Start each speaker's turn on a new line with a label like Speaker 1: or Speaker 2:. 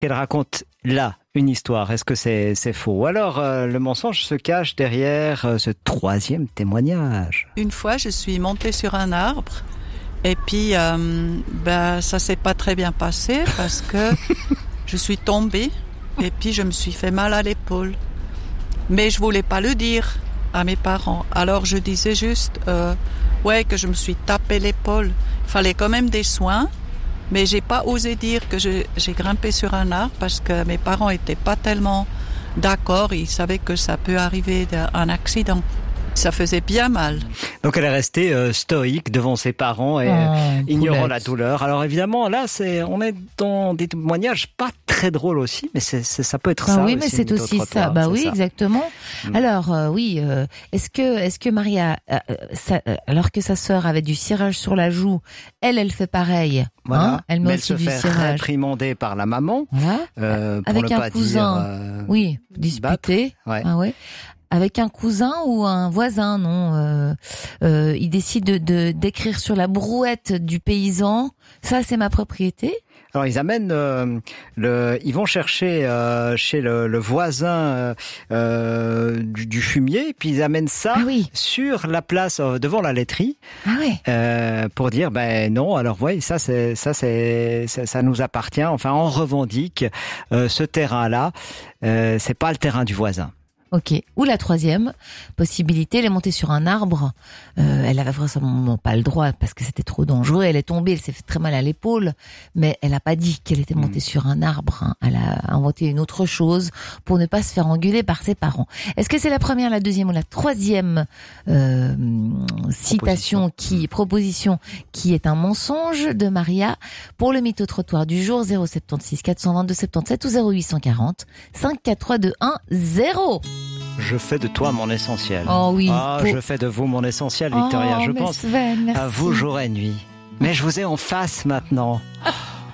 Speaker 1: qu'elle raconte là une histoire. Est-ce que c'est faux? Ou alors le mensonge se cache derrière ce troisième témoignage?
Speaker 2: Une fois, je suis montée sur un arbre et puis ça s'est pas très bien passé parce que je suis tombée et puis je me suis fait mal à l'épaule. Mais je voulais pas le dire à mes parents. Alors je disais juste que je me suis tapé l'épaule. Il fallait quand même des soins. Mais j'ai pas osé dire que j'ai grimpé sur un arbre parce que mes parents étaient pas tellement d'accord. Ils savaient que ça peut arriver un accident. Ça faisait bien mal.
Speaker 1: Donc elle est restée stoïque devant ses parents et ignorant la douleur. Alors évidemment, là, on est dans des témoignages pas très drôles aussi, mais ça peut être ça.
Speaker 3: Oui,
Speaker 1: aussi,
Speaker 3: mais c'est aussi ça. Oui, exactement. Alors est-ce que Maria, alors que sa sœur avait du cirage sur la joue, elle fait pareil.
Speaker 1: Voilà.
Speaker 3: Elle met
Speaker 1: mais
Speaker 3: aussi
Speaker 1: elle se
Speaker 3: du
Speaker 1: fait
Speaker 3: cirage.
Speaker 1: réprimander par la maman.
Speaker 3: Voilà.
Speaker 1: Pour
Speaker 3: avec
Speaker 1: ne
Speaker 3: un
Speaker 1: pas
Speaker 3: cousin.
Speaker 1: dire,
Speaker 3: disputé.
Speaker 1: Ouais.
Speaker 3: Ah ouais. Avec un cousin ou un voisin, non. Il décide d'écrire sur la brouette du paysan. Ça, c'est ma propriété.
Speaker 1: Alors ils amènent ils vont chercher chez le voisin du fumier, et puis ils amènent ça sur la place devant la laiterie pour dire non. Alors ça nous appartient. Enfin, on revendique ce terrain-là. C'est pas le terrain du voisin.
Speaker 3: Ok. Ou la troisième possibilité, elle est montée sur un arbre. Elle avait vraisemblablement pas le droit parce que c'était trop dangereux. Elle est tombée, elle s'est fait très mal à l'épaule, mais elle a pas dit qu'elle était montée sur un arbre. Elle a inventé une autre chose pour ne pas se faire engueuler par ses parents. Est-ce que c'est la première, la deuxième ou la troisième proposition qui est un mensonge de Maria? Pour le mythe au trottoir du jour, 076 422 77 ou 0840 543 210.
Speaker 1: Je fais de toi mon essentiel.
Speaker 3: Oh oui.
Speaker 1: Je fais de vous mon essentiel, Victoria. Je pense
Speaker 3: Sven,
Speaker 1: à vous jour et nuit. Mais je vous ai en face maintenant.